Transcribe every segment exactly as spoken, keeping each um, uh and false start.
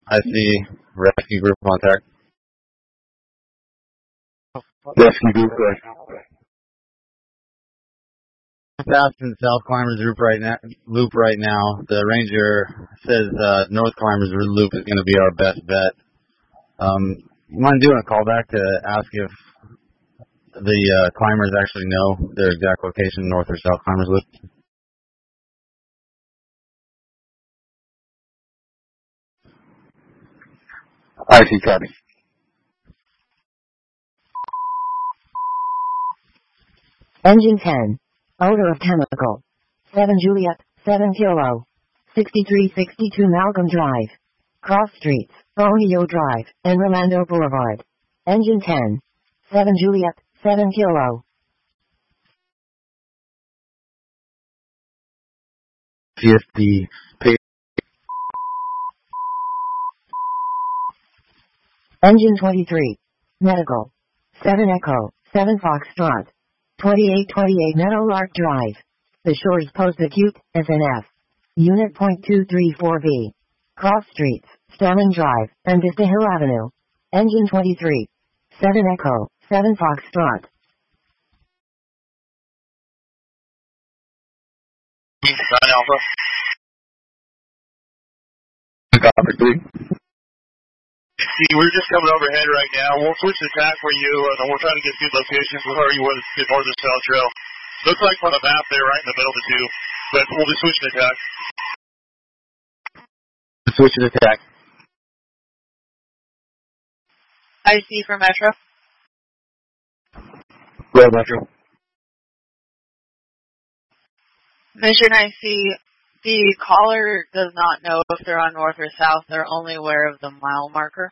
I see rescue group contact. Rescue group, uh, Fast in South Climbers Loop right now. Loop right now. The ranger says uh, North Climbers Loop is going to be our best bet. Um, you mind doing a callback to ask if the uh, climbers actually know their exact location, North or South Climbers Loop? I see, copy. Engine ten. Odor of chemical. seven Juliet, seven Kilo. sixty-three sixty-two Malcolm Drive. Cross Streets, Ohio Drive, and Rolando Boulevard. Engine ten. seven Juliet, seven Kilo. See if the pay- Engine twenty-three. Medical. seven Echo, seven Foxtrot. twenty-eight twenty-eight Meadowlark Drive. The Shores Post Acute, S N F. Unit point two three four V. Cross Streets, Sterling Drive, and Vista Hill Avenue. Engine twenty-three. seven Echo, seven Foxtrot. Nine Alpha. Copy, three. See, we're just coming overhead right now. We'll switch the tack for you, and we'll try to get good locations. We'll hurry you with the north or south trail. Looks like on the map they're right in the middle of the two, but we'll be switching the tack. switch to attack. I C for Metro. Go ahead, Metro. Mission I C. The caller does not know if they're on north or south. They're only aware of the mile marker.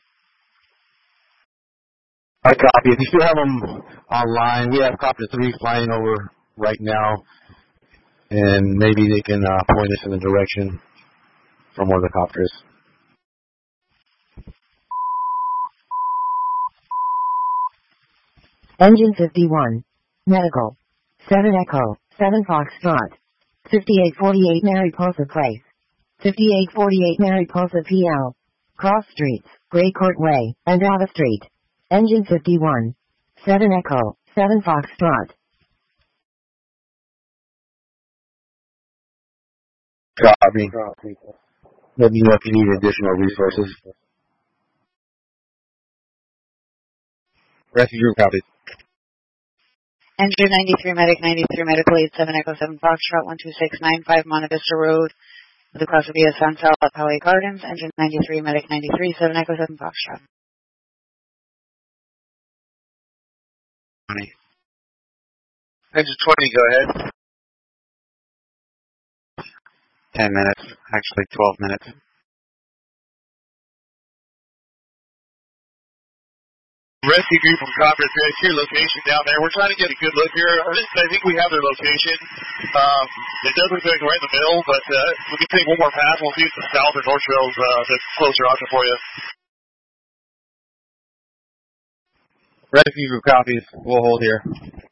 I copy. If you still have them online, we have copter three flying over right now, and maybe they can uh, point us in the direction from where the copter is. Engine fifty-one. Medical. seven Echo, seven Foxtrot. fifty-eight forty-eight Mariposa Place. fifty-eight forty-eight Mariposa P L. Cross Streets, Gray Court Way, and Ava Street. Engine fifty-one. seven Echo, seven Foxtrot. Copy. Let me know if you need additional resources. Rescue group copies. Engine ninety-three, Medic ninety-three, Medical eight seven Echo seven Foxtrot one two six nine five Monte Vista Road, with the cross of Via San Sal at Poway Gardens. Engine ninety-three, Medic ninety-three, seven Echo seven Foxtrot. twenty. Engine twenty, go ahead. Ten minutes. Actually, twelve minutes. Rescue group from Copter three, I see your location down there. We're trying to get a good look here. I think, I think we have their location. Um, it does look like right in the middle, but uh, we can take one more pass. We'll see if the south or north trail's uh, the closer option for you. Rescue group copies. We'll hold here.